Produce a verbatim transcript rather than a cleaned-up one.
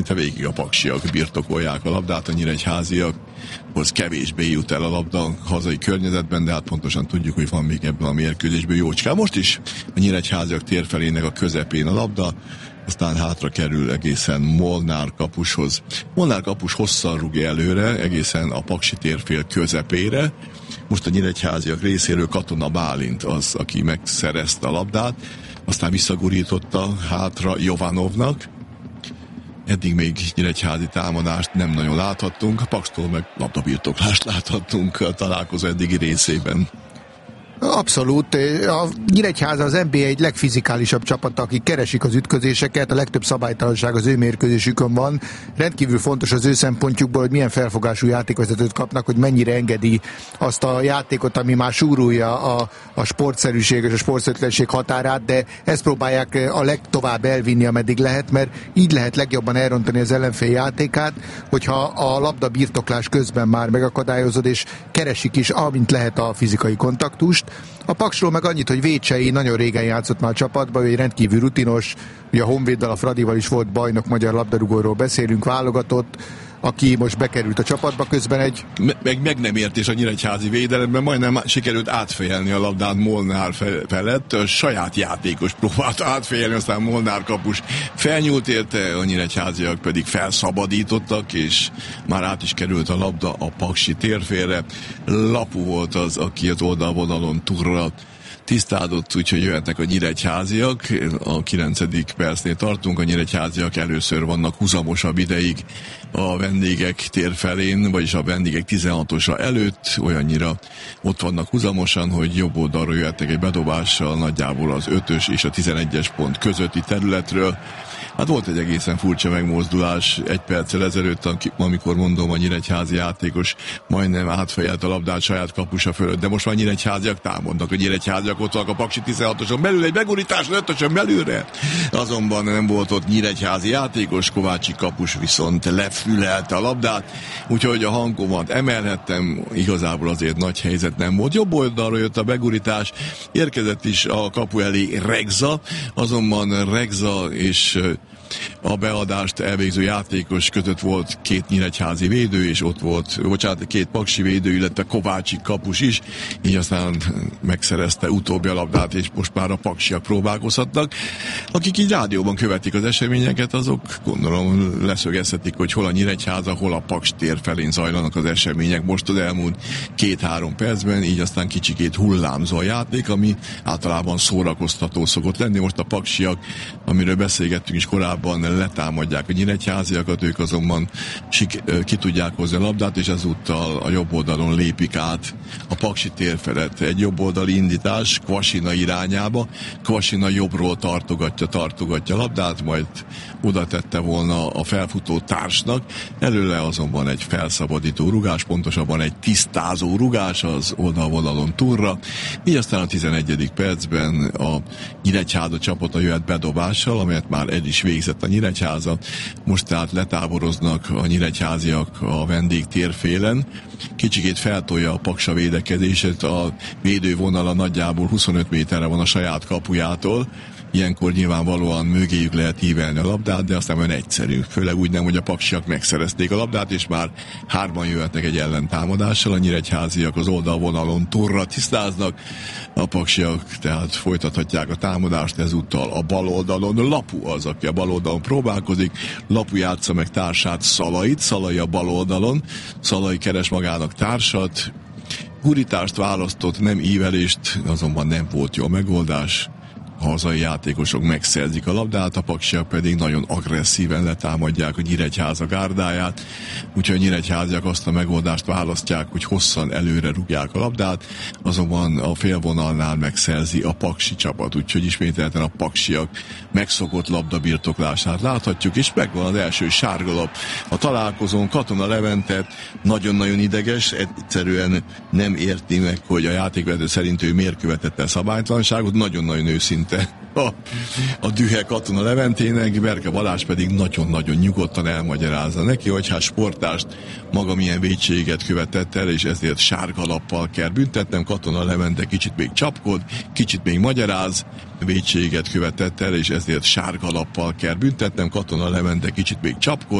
te végig a paksiak birtokolják a labdát, a nyíregyháziakhoz kevésbé jut el a labda hazai környezetben, de hát pontosan tudjuk, hogy van még ebben a mérkőzésben jócskán. Most is a nyíregyháziak térfelének a közepén a labda, aztán hátra kerül egészen Molnár kapushoz. Molnár kapus hosszan rúgja előre, egészen a paksi térfél közepére. Most a nyíregyháziak részéről Katona Bálint az, aki megszerezte a labdát, aztán visszagurította hátra Jovanovnak. Eddig még nyíregyházi támadást nem nagyon láthattunk, a Pakstól meg labdabirtoklást láthattunk a találkozó eddigi részében. Abszolút. A Nyíregyháza az en bé á egy legfizikálisabb csapata, akik keresik az ütközéseket, a legtöbb szabálytalanság az ő mérkőzésükön van. Rendkívül fontos az ő szempontjukból, hogy milyen felfogású játékvezetőt kapnak, hogy mennyire engedi azt a játékot, ami már súrolja a, a sportszerűség és a sportszerűtlenség határát, de ezt próbálják a legtovább elvinni, ameddig lehet, mert így lehet legjobban elrontani az ellenfél játékát, hogyha a labda birtoklás közben már megakadályozod, és keresik is, amint lehet a fizikai kontaktust. A Paksról meg annyit, hogy Vécsei nagyon régen játszott már csapatban, ő egy rendkívül rutinos, ugye a Honvéddal, a Fradival is volt bajnok, magyar labdarúgóról beszélünk, válogatott, aki most bekerült a csapatba, közben egy... Meg, meg nem értés a nyíregyházi védelemben, majdnem sikerült átfejelni a labdát Molnár felett, a saját játékos próbált átfejelni, aztán Molnár kapus felnyúlt érte, a nyíregyháziak pedig felszabadítottak, és már át is került a labda a paksi térfélre. Lapu volt az, aki az oldalvonalon turra tisztádott, úgyhogy jöhetnek a nyíregyháziak. A kilencedik percnél tartunk, a nyíregyháziak először vannak húzamosabb ideig a vendégek térfelén, vagyis a vendégek tizenhatosa előtt, olyannyira ott vannak húzamosan, hogy jobb oldalról jöhetnek egy bedobással, nagyjából az ötös és a tizenegyes pont közötti területről. Hát volt egy egészen furcsa megmozdulás egy perccel ezelőtt, amikor mondom, a nyíregyházi játékos majdnem átfejelt a labdát saját kapusa fölött, de most már nyíregyháziak támadnak, a nyíregyháziak ott vannak a paksi tizenhatoson belül, egy begurítás ötösön belülre. Azonban nem volt ott nyíregyházi játékos, Kovácsi kapus viszont lefülelte a labdát, úgyhogy a hangomat emelhettem, igazából azért nagy helyzet nem volt. Jobb oldalról jött a begurítás, érkezett is a kapu elé Regza, azonban Regza és a beadást elvégző játékos között volt két nyíregyházi védő, és ott volt, bocsánat, két paksi védő, illetve Kovácsi kapus is, így aztán megszerezte utóbbi a labdát, és most már a paksiak próbálkozhatnak. Akik így rádióban követik az eseményeket, azok gondolom leszögezhetik, hogy hol a Nyíregyháza, hol a Paks tér felén zajlanak az események most az elmúlt két-három percben, így aztán kicsikét hullámzó a játék, ami általában szórakoztató szokott lenni. Most a paksiak, amiről beszélgettünk is korábban, letámadják a nyíregyháziakat, ők azonban ki tudják hozni a labdát, és ezúttal a jobb oldalon lépik át a paksi tér felett. Egy jobb oldali indítás Kvasina irányába, Kvasina jobbról tartogatja, tartogatja a labdát, majd oda tette volna a felfutó társnak, előle azonban egy felszabadító rugás, pontosabban egy tisztázó rugás az oldalvonalon túlra, így aztán a tizenegyedik percben a Nyíregyháza csapata jöhet bedobással, amelyet már el is végzett a Nyíregyháza, most tehát letáboroznak a nyíregyháziak a vendég térfélen, kicsikét feltolja a Paksa védekezését, a védővonala nagyjából huszonöt méterre van a saját kapujától, ilyenkor nyilvánvalóan mögéjük lehet ívelni a labdát, de aztán olyan egyszerű. Főleg úgy nem, hogy a paksiak megszerezték a labdát, és már hárman jöhetnek egy ellentámadással, a nyíregyháziak az oldalvonalon torra tisztáznak, a paksiak tehát folytathatják a támadást, ezúttal a bal oldalon. Lapu az, aki a bal oldalon próbálkozik, Lapu játsza meg társát, Szalait, Szalai a bal oldalon, Szalai keres magának társat, gurítást választott, nem ívelést, azonban nem volt jó megoldás. A hazai játékosok megszerzik a labdát, a paksiak pedig nagyon agresszíven letámadják a Nyíregyháza gárdáját, úgyhogy a nyíregyháziak azt a megoldást választják, hogy hosszan előre rúgják a labdát, azonban a félvonalnál megszerzi a paksi csapat, úgyhogy ismételten a paksiak megszokott labdabirtoklását láthatjuk, és megvan az első sárgalap a találkozón. Katona Levente nagyon-nagyon ideges, egyszerűen nem érti meg, hogy a játékvezető szerint ő miért követett el szabálytalanságot, nagyon-nagyon őszintén érte a, a dühe Katona Leventének, Berke Balázs pedig nagyon-nagyon nyugodtan elmagyarázza neki, hogy hát sportást maga milyen vétséget követett el, és ezért sárga lappal kell büntetnem. Katona Levente kicsit még csapkod, kicsit még magyaráz, vétséget követett el, és ezért sárga lappal kell büntetnem. Katona Levente kicsit még csapkod,